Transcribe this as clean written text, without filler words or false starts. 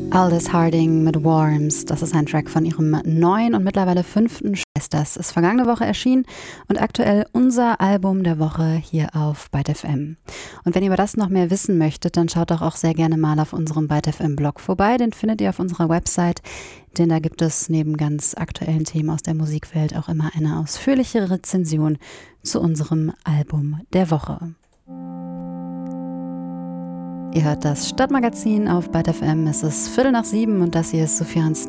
Aldous Harding mit Worms, das ist ein Track von ihrem neuen und mittlerweile 5. Das ist vergangene Woche erschienen und aktuell unser Album der Woche hier auf Byte FM. Und wenn ihr über das noch mehr wissen möchtet, dann schaut doch auch sehr gerne mal auf unserem Byte FM Blog vorbei. Den findet ihr auf unserer Website, denn da gibt es neben ganz aktuellen Themen aus der Musikwelt auch immer eine ausführliche Rezension zu unserem Album der Woche. Ihr hört das Stadtmagazin auf Byte FM. Es ist 6:15 und das hier ist Sufjan Stevens.